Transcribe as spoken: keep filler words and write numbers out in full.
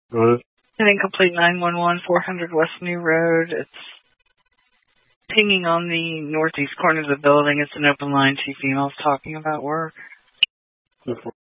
Go ahead. An incomplete nine one one, four hundred West New Road. It's pinging on the northeast corner of the building. It's an open line. Two females talking about work. two four